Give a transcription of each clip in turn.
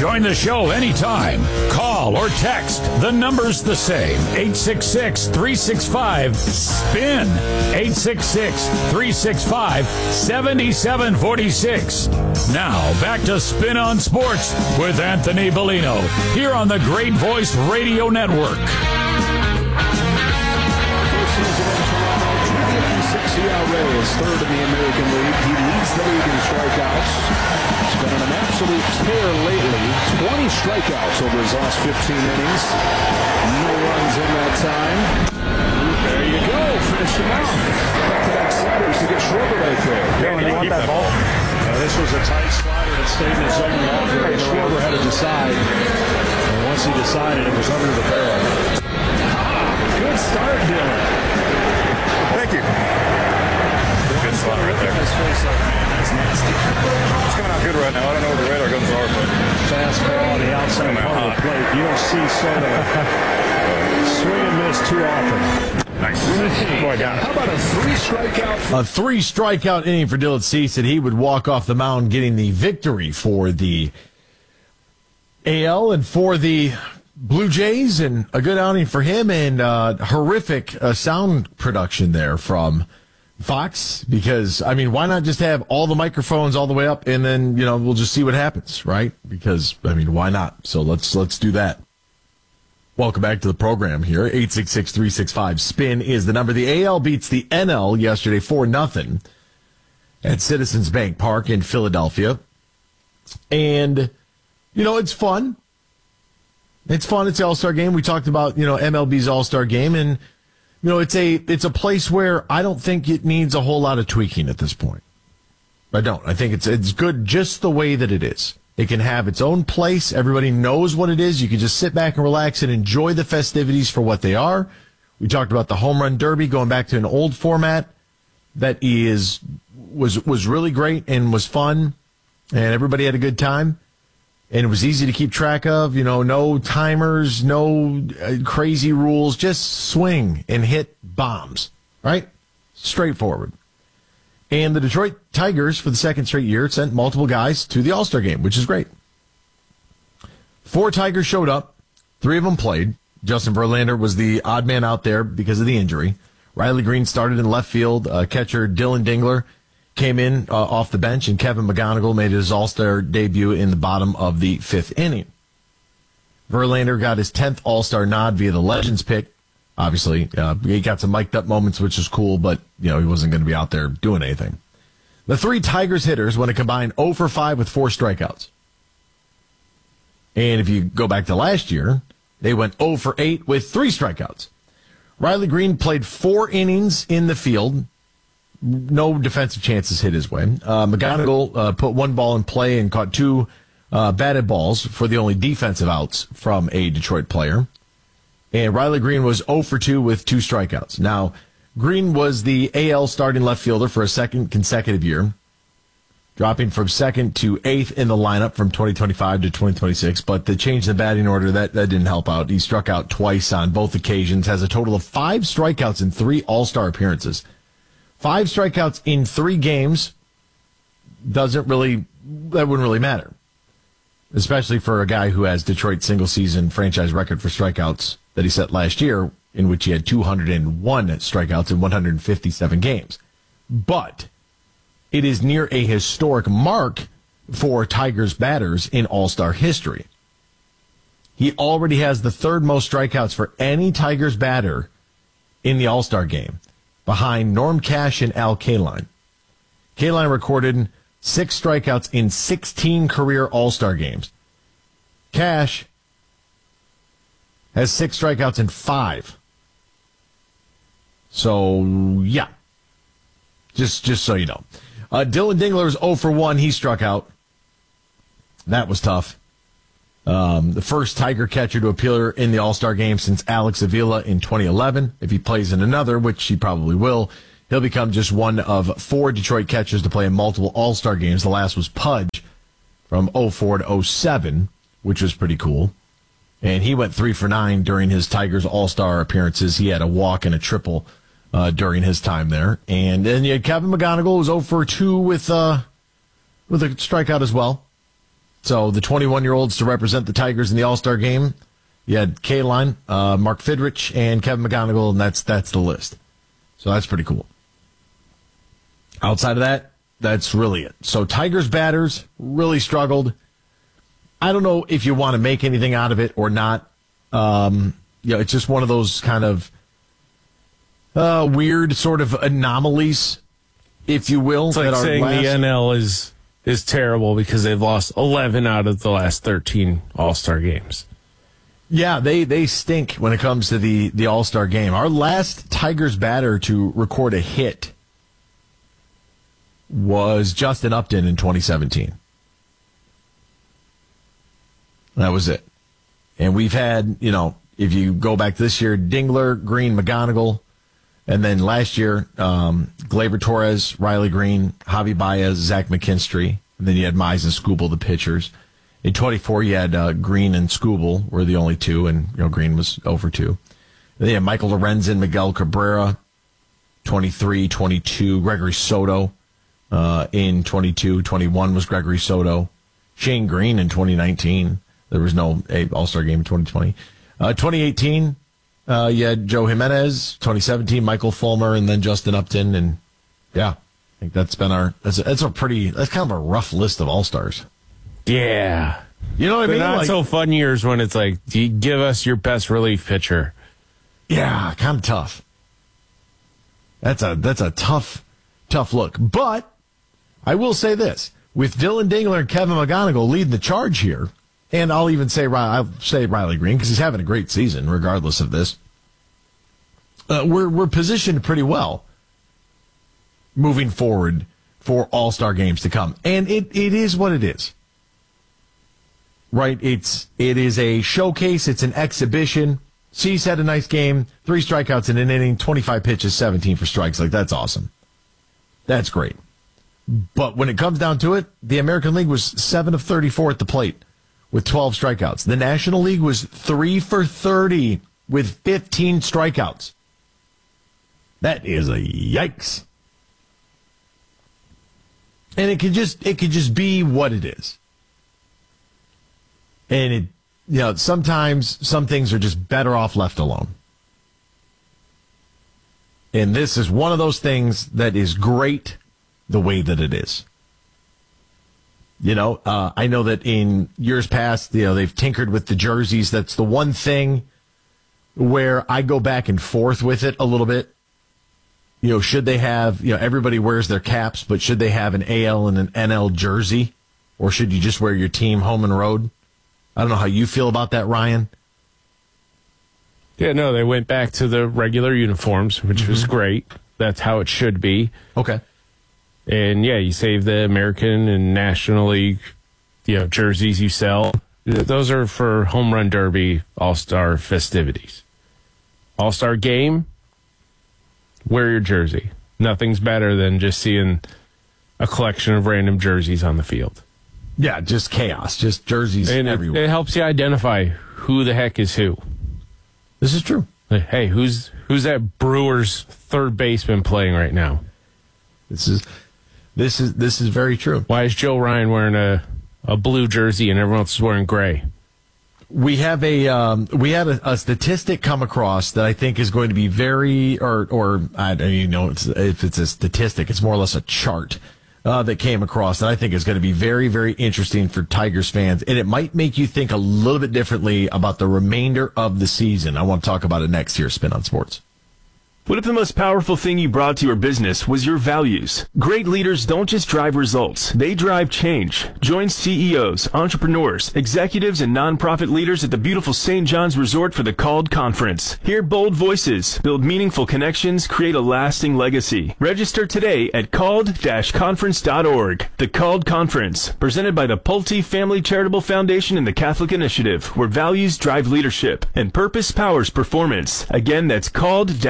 Join the show anytime. Call or text. The number's the same. 866-365-SPIN. 866-365-7746. Now, back to Spin on Sports with Anthony Bellino. Here on the Great Voice Radio Network. ERA is third in the American League. He leads the league in strikeouts. He's been on an absolute tear lately. 20 strikeouts over his last 15 innings. No runs in that time. There you go. Finish him off. Back to that sliders to get Schwarber right there. Yeah, you want that ball? This was a tight slider that stayed in his zone longer. Schwarber had to decide. And once he decided, it was under the barrel. Good start, Dylan. Thank you. Good spot right there. His face up, man. That's nasty. It's coming out good right now. I don't know what the radar guns are, but Fastball on the outside part of the plate. You don't see Soto swing and miss too often. nice. Boy, down. How about a three-strikeout? A three-strikeout inning for Dylan Cease, and he would walk off the mound getting the victory for the AL and for the Blue Jays, and a good outing for him, and horrific sound production there from Fox, because, I mean, why not just have all the microphones all the way up, and then, we'll just see what happens, right? Because, I mean, why not? So let's do that. Welcome back to the program here. 866-365-SPIN is the number. The AL beats the NL yesterday 4-0 at Citizens Bank Park in Philadelphia. And, it's fun. It's fun. It's the All-Star game. We talked about, MLB's All-Star game. And, it's a place where I don't think it needs a whole lot of tweaking at this point. I don't. I think it's good just the way that it is. It can have its own place. Everybody knows what it is. You can just sit back and relax and enjoy the festivities for what they are. We talked about the Home Run Derby going back to an old format that was really great and was fun, and everybody had a good time. And it was easy to keep track of, no timers, no crazy rules, just swing and hit bombs, right? Straightforward. And the Detroit Tigers, for the second straight year, sent multiple guys to the All-Star game, which is great. 4 Tigers showed up. 3 of them played. Justin Verlander was the odd man out there because of the injury. Riley Green started in left field. Catcher Dylan Dingler came in off the bench, and Kevin McGonigal made his All-Star debut in the bottom of the 5th inning. Verlander got his 10th All-Star nod via the Legends pick. Obviously, he got some mic'd up moments, which is cool, but, he wasn't going to be out there doing anything. The 3 Tigers hitters went a combined 0 for 5 with 4 strikeouts. And if you go back to last year, they went 0 for 8 with 3 strikeouts. Riley Green played 4 innings in the field. No defensive chances hit his way. McGonigal put 1 ball in play and caught 2 batted balls for the only defensive outs from a Detroit player. And Riley Green was 0 for 2 with 2 strikeouts. Now, Green was the AL starting left fielder for a second consecutive year, dropping from 2nd to 8th in the lineup from 2025 to 2026. But the change in the batting order, that didn't help out. He struck out twice on both occasions, has a total of 5 strikeouts in 3 All-Star appearances. 5 strikeouts in 3 games that wouldn't really matter, especially for a guy who has Detroit's single-season franchise record for strikeouts that he set last year, in which he had 201 strikeouts in 157 games. But it is near a historic mark for Tigers batters in All-Star history. He already has the 3rd most strikeouts for any Tigers batter in the All-Star game, behind Norm Cash and Al Kaline. Kaline recorded 6 strikeouts in 16 career All-Star games. Cash has 6 strikeouts in 5. So, yeah. Just so you know. Dylan Dingler is 0 for 1. He struck out. That was tough. The first Tiger catcher to appear in the All-Star game since Alex Avila in 2011. If he plays in another, which he probably will, he'll become just one of 4 Detroit catchers to play in multiple All-Star games. The last was Pudge from 04 to 07, which was pretty cool. And he went 3 for 9 during his Tigers All-Star appearances. He had a walk and a triple during his time there. And then Kevin McGonigal was 0 for 2 with a strikeout as well. So the 21-year-olds to represent the Tigers in the All-Star game, you had K-Line, Mark Fidrich, and Kevin McGonigal, and that's the list. So that's pretty cool. Outside of that, that's really it. So Tigers batters really struggled. I don't know if you want to make anything out of it or not. It's just one of those kind of weird sort of anomalies, if you will. It's like saying the NL is terrible because they've lost 11 out of the last 13 All-Star games. Yeah, they stink when it comes to the All-Star game. Our last Tigers batter to record a hit was Justin Upton in 2017. That was it. And we've had, if you go back this year, Dingler, Green, McGonigal, and then last year, Gleyber Torres, Riley Green, Javi Baez, Zach McKinstry, and then you had Mize and Skubal, the pitchers. In 24, you had Green and Skubal were the only two, and Green was 0-2. Then you had Michael Lorenzen, Miguel Cabrera, 23, 22, Gregory Soto in 22, 21 was Gregory Soto, Shane Green in 2019. There was no All-Star game in 2020. 2018, you had Joe Jimenez. 2017, Michael Fulmer, and then Justin Upton. And yeah, I think that's been that's kind of a rough list of All-Stars. Yeah. You know what I mean? Not so fun years when it's like, do you give us your best relief pitcher? Yeah, kind of tough. That's a tough look. But I will say this. With Dylan Dingler and Kevin McGonigal leading the charge here, and I'll even say Riley Green because he's having a great season regardless of this. We're positioned pretty well moving forward for All-Star games to come. And it is what it is. Right? It is a showcase. It's an exhibition. Cease had a nice game. 3 strikeouts in an inning, 25 pitches, 17 for strikes. Like, that's awesome. That's great. But when it comes down to it, the American League was 7 of 34 at the plate with 12 strikeouts. The National League was 3 for 30 with 15 strikeouts. That is a yikes. And it could just be what it is. And sometimes some things are just better off left alone. And this is one of those things that is great the way that it is. I know that in years past, they've tinkered with the jerseys. That's the one thing where I go back and forth with it a little bit. Should they have, everybody wears their caps, but should they have an AL and an NL jersey? Or should you just wear your team home and road? I don't know how you feel about that, Ryan. Yeah, no, they went back to the regular uniforms, which was great. That's how it should be. Okay. And yeah, you save the American and National League, jerseys you sell. Those are for Home Run Derby All-Star festivities. All-Star game, wear your jersey. Nothing's better than just seeing a collection of random jerseys on the field. Yeah, just chaos, just jerseys everywhere. It helps you identify who the heck is who. This is true. Hey, who's that Brewers third baseman playing right now? This is very true. Why is Joe Ryan wearing a blue jersey and everyone else is wearing gray? We have we had a statistic come across that I think is going to be very, or I don't know if it's a statistic, it's more or less a chart that came across that I think is going to be very, very interesting for Tigers fans, and it might make you think a little bit differently about the remainder of the season. I want to talk about it next here, Spin on Sports. What if the most powerful thing you brought to your business was your values? Great leaders don't just drive results, they drive change. Join CEOs, entrepreneurs, executives, and nonprofit leaders at the beautiful St. John's Resort for the Called Conference. Hear bold voices, build meaningful connections, create a lasting legacy. Register today at called-conference.org. The Called Conference, presented by the Pulte Family Charitable Foundation and the Catholic Initiative, where values drive leadership and purpose powers performance. Again, that's called-conference.org.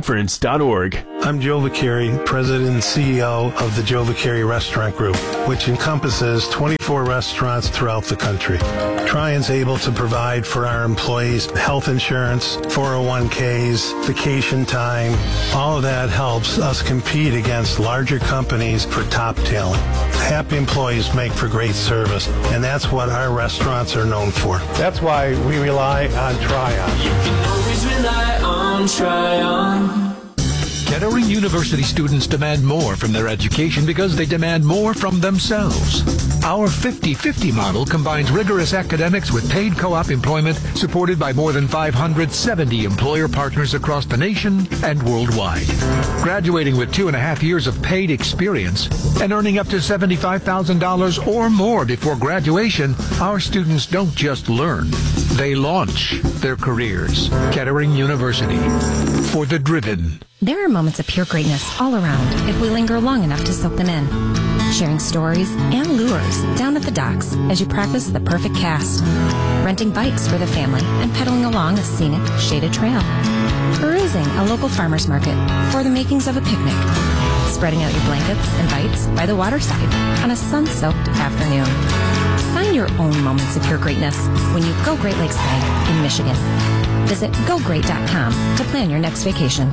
JoeVaccariConference.org. I'm Joe Vaccari, President and CEO of the Joe Vaccari Restaurant Group, which encompasses 24 restaurants throughout the country. Trian's able to provide for our employees health insurance, 401ks, vacation time. All of that helps us compete against larger companies for top talent. Happy employees make for great service, and that's what our restaurants are known for. That's why we rely on Trion. You can always rely on Trion. Kettering University students demand more from their education because they demand more from themselves. Our 50-50 model combines rigorous academics with paid co-op employment supported by more than 570 employer partners across the nation and worldwide. Graduating with 2.5 years of paid experience and earning up to $75,000 or more before graduation, our students don't just learn, they launch their careers. Kettering University, for the driven. There are moments of pure greatness all around if we linger long enough to soak them in. Sharing stories and lures down at the docks as you practice the perfect cast. Renting bikes for the family and pedaling along a scenic, shaded trail. Perusing a local farmer's market for the makings of a picnic. Spreading out your blankets and bites by the waterside on a sun-soaked afternoon. Find your own moments of pure greatness when you go Great Lakes Bay in Michigan. Visit GoGreat.com to plan your next vacation.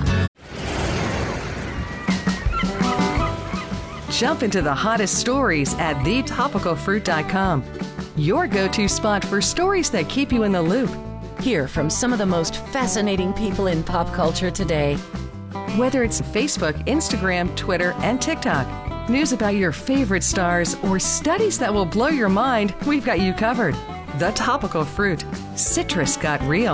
Jump into the hottest stories at thetopicalfruit.com. Your go-to spot for stories that keep you in the loop. Hear from some of the most fascinating people in pop culture today. Whether it's Facebook, Instagram, Twitter, and TikTok, news about your favorite stars, or studies that will blow your mind, we've got you covered. The Topical Fruit. Citrus got real.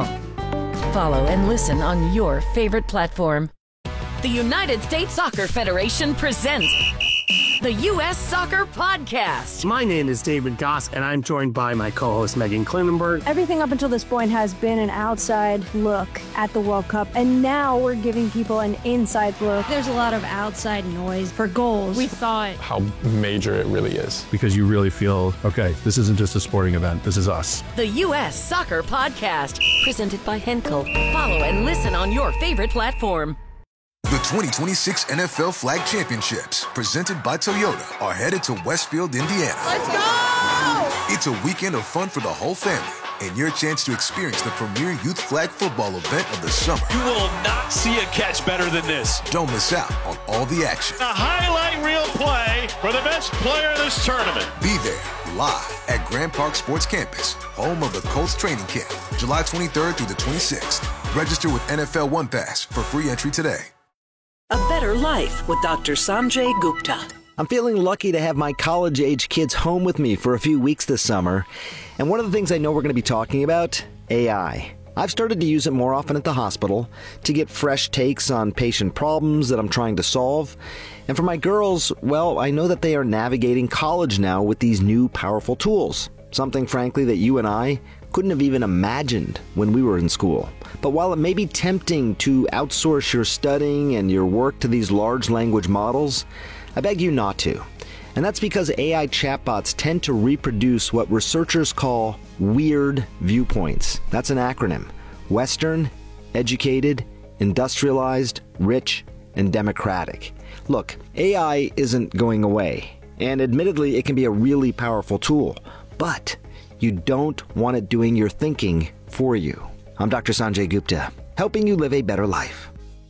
Follow and listen on your favorite platform. The United States Soccer Federation presents the U.S. Soccer Podcast. My name is David Goss, and I'm joined by my co-host Megan Klinenberg. Everything up until this point has been an outside look at the World Cup, and now we're giving people an inside look. There's a lot of outside noise for goals. We thought how major it really is. Because you really feel, okay, this isn't just a sporting event, this is us. The U.S. Soccer Podcast, presented by Henkel. Follow and listen on your favorite platform. The 2026 NFL Flag Championships, presented by Toyota, are headed to Westfield, Indiana. Let's go! It's a weekend of fun for the whole family and your chance to experience the premier youth flag football event of the summer. You will not see a catch better than this. Don't miss out on all the action. A highlight reel play for the best player in this tournament. Be there live at Grand Park Sports Campus, home of the Colts training camp, July 23rd through the 26th. Register with NFL One Pass for free entry today. A better life with Dr. Sanjay Gupta. I'm feeling lucky to have my college-age kids home with me for a few weeks this summer. And one of the things I know we're going to be talking about, AI. I've started to use it more often at the hospital to get fresh takes on patient problems that I'm trying to solve. And for my girls, well, I know that they are navigating college now with these new powerful tools. Something, frankly, that you and I couldn't have even imagined when we were in school. But while it may be tempting to outsource your studying and your work to these large language models, I beg you not to. And that's because AI chatbots tend to reproduce what researchers call weird viewpoints. That's an acronym. Western, educated, industrialized, rich, and democratic. Look, AI isn't going away. And admittedly, it can be a really powerful tool. But you don't want it doing your thinking for you. I'm Dr. Sanjay Gupta, helping you live a better life.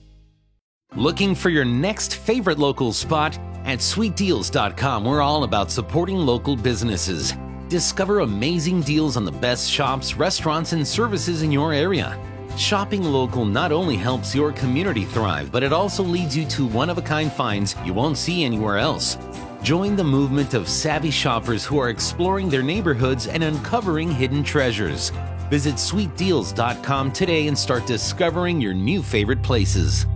Looking for your next favorite local spot? At sweetdeals.com, we're all about supporting local businesses. Discover amazing deals on the best shops, restaurants, and services in your area. Shopping local not only helps your community thrive, but it also leads you to one-of-a-kind finds you won't see anywhere else. Join the movement of savvy shoppers who are exploring their neighborhoods and uncovering hidden treasures. Visit sweetdeals.com today and start discovering your new favorite places.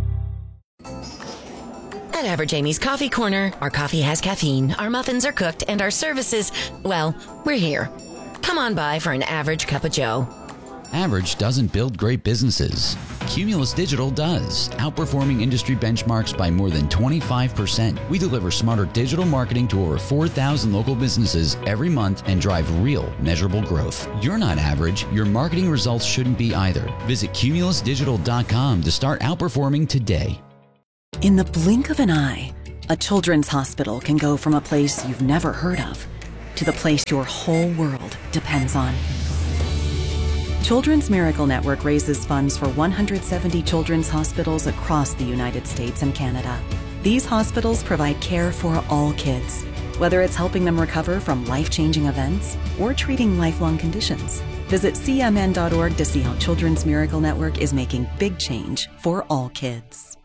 At Average Amy's Coffee Corner, our coffee has caffeine, our muffins are cooked, and our services, well, we're here. Come on by for an average cup of joe. Average doesn't build great businesses. Cumulus Digital does, outperforming industry benchmarks by more than 25%. We deliver smarter digital marketing to over 4,000 local businesses every month and drive real, measurable growth. You're not average. Your marketing results shouldn't be either. Visit cumulusdigital.com to start outperforming today. In the blink of an eye, a children's hospital can go from a place you've never heard of to the place your whole world depends on. Children's Miracle Network raises funds for 170 children's hospitals across the United States and Canada. These hospitals provide care for all kids, whether it's helping them recover from life-changing events or treating lifelong conditions. Visit cmn.org to see how Children's Miracle Network is making big change for all kids.